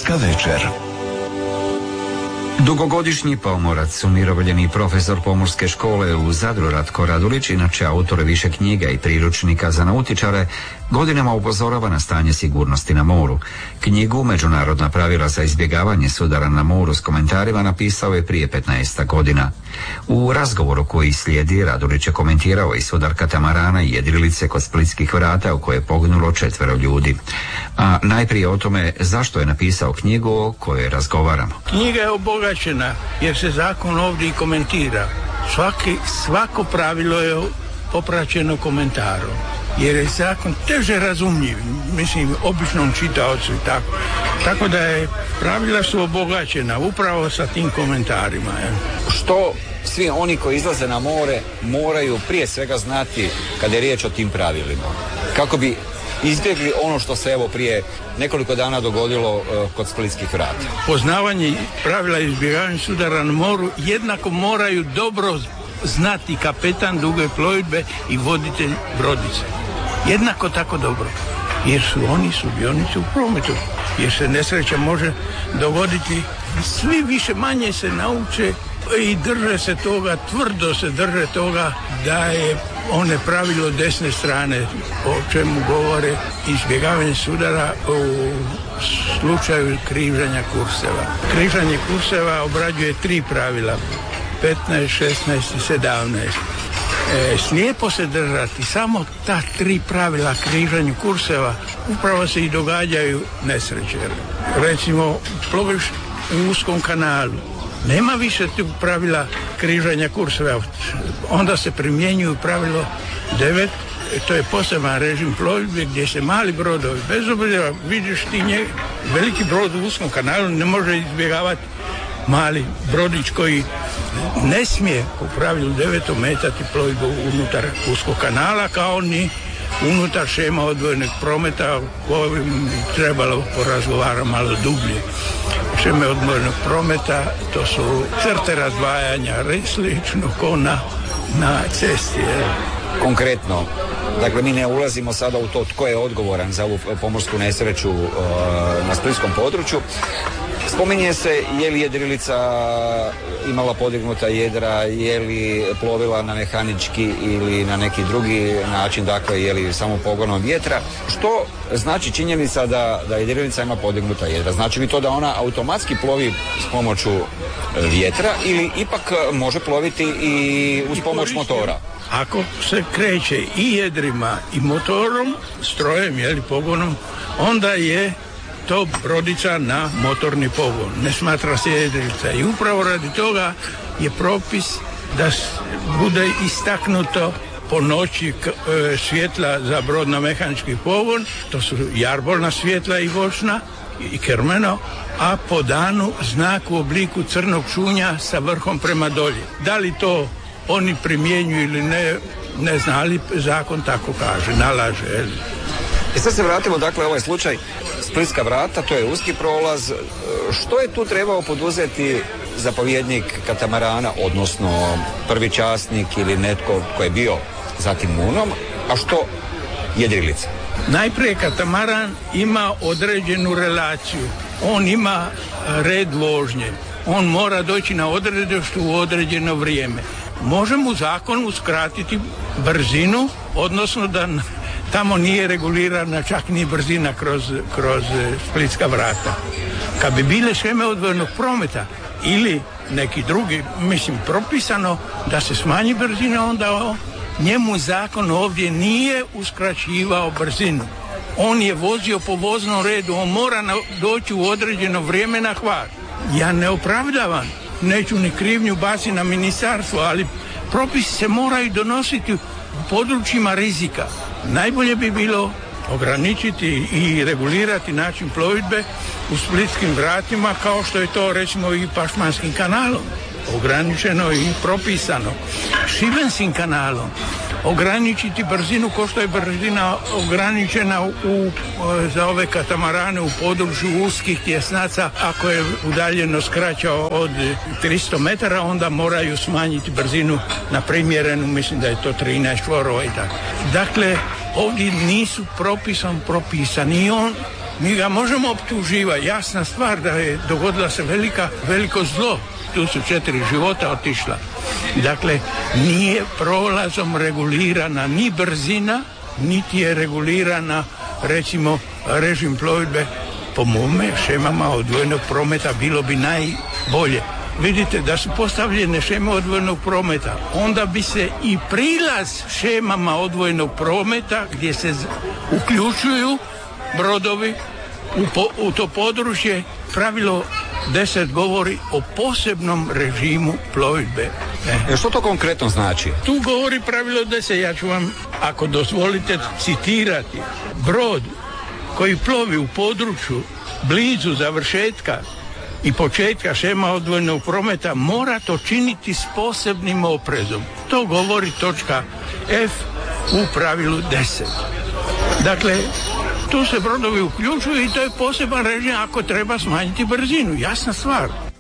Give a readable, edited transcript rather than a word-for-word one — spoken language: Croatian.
Splitska večer. Dugogodišnji pomorac, umirovljeni profesor pomorske škole u Zadru Ratko Radulić, inače autor više knjiga i priručnika za nautičare, godinama upozorava na stanje sigurnosti na moru. Knjigu Međunarodna pravila za izbjegavanje sudara na moru s komentarima napisao je prije 15 godina. U razgovoru koji slijedi Radulić je komentirao i sudar katamarana i jedrilice kod Splitskih vrata u kojoj je poginulo 4 ljudi. A najprije o tome zašto je napisao knjigu o kojoj razgovaramo. Knjiga je obogaćena jer se zakon ovdje i komentira. Svako pravilo je popraćeno komentarom. Jer je zakon teže razumljiv, mislim, običnom čitaocu i tako. Tako da je pravila su obogaćena upravo sa tim komentarima. Što svi oni koji izlaze na more moraju prije svega znati kada je riječ o tim pravilima? Kako bi izbjegli ono što se evo prije nekoliko dana dogodilo kod Splitskih vrata? Poznavanje pravila izbjegavanja sudara na moru jednako moraju dobro znati kapetan duge plovidbe i voditelj brodice. Jednako tako dobro. Jer su oni sudionici u prometu. Jer se nesreća može dogoditi. Svi više manje se nauče i drže se toga, tvrdo se drže toga da je one pravilo desne strane, o čemu govore izbjegavanje sudara u slučaju križanja kurseva. Križanje kurseva obrađuje 3 pravila, 15, 16 i 17. Slijepo se držati samo ta 3 pravila križanju kurseva, upravo se i događaju nesreće. Recimo, ploviš u uskom kanalu, nema više tu pravila križanja kurseva, onda se primjenjuju pravilo 9, to je poseban režim plovidbe gdje se mali brodovi, bez obzira vidiš ti veliki brod u uskom kanalu ne može izbjegavati mali brodić koji ne smije po pravilu 9 ometati plovidbu unutar uskog kanala kao ni unutar šema odvojenog prometa kojim bi trebalo porazgovarati malo dublje. Šeme odvojenog prometa to su crte razdvajanja, slično ko na cesti. Konkretno, dakle mi ne ulazimo sada u to tko je odgovoran za ovu pomorsku nesreću na splitskom području. Spominje se je li jedrilica imala podignuta jedra, je li plovila na mehanički ili na neki drugi način, dakle je li samo pogonom vjetra. Što znači činjenica da jedrilica ima podignuta jedra? Znači li to da ona automatski plovi s pomoću vjetra ili ipak može ploviti i uz pomoć motora? Ako se kreće i jedrima i motorom, strojem ili pogonom, onda je to brodica na motorni pogon. Ne smatra se jedrilica. I upravo radi toga je propis da bude istaknuto po noći svjetla za brod na mehanički pogon, to su jarbolna svjetla i bočna i kermeno, a po danu znak u obliku crnog šunja sa vrhom prema dolje. Da li to oni primjenjuju ili ne zna, ali zakon tako kaže, nalaže. I sad se vratimo, dakle, ovaj slučaj Splitska vrata, to je uski prolaz. Što je tu trebao poduzeti zapovjednik katamarana, odnosno prvi časnik ili netko ko je bio za tim munom, a što jedrilica? Najprije katamaran ima određenu relaciju. On ima red vožnje. On mora doći na odredište u određeno vrijeme. Može mu zakon uskratiti brzinu, odnosno da tamo nije regulirana čak ni brzina kroz Splitska vrata. Kad bi bile šeme odvojenog prometa ili neki drugi, mislim, propisano da se smanji brzina, onda njemu zakon ovdje nije uskraćivao brzinu. On je vozio po voznom redu, on mora doći u određeno vrijeme na Hvar. Ja ne opravdavam, neću ni krivnju baciti na ministarstvo, ali propisi se moraju donositi u područjima rizika. Najbolje bi bilo ograničiti i regulirati način plovidbe u Splitskim vratima kao što je to recimo i Pašmanskim kanalom. Ograničeno i propisano. Šibenskim kanalom ograničiti brzinu kao što je brzina ograničena za ove katamarane u području uskih tjesnaca. Ako je udaljenost kraća od 300 metara, onda moraju smanjiti brzinu na primjerenu, mislim da je to 13 čvorova i tako. Dakle, ovdje nisu propisani i on mi ga možemo optuživati. Jasna stvar da je dogodila se veliko zlo. Tu su 4 života otišla. Dakle, nije prolazom regulirana ni brzina, niti je regulirana, recimo, režim plovidbe. Po mome šemama odvojenog prometa bilo bi najbolje. Vidite da su postavljene šeme odvojenog prometa, onda bi se i prilaz šemama odvojenog prometa gdje se uključuju brodovi u to područje, pravilo 10 govori o posebnom režimu plovidbe. Što to konkretno znači? Tu govori pravilo 10, ja ću vam, ako dozvolite, citirati. Brod koji plovi u području blizu završetka i početka šema odvojenog prometa mora to činiti s posebnim oprezom. To govori točka F u pravilu 10. Dakle, tu se brodovi uključuju i to je poseban režim ako treba smanjiti brzinu. Jasna stvar.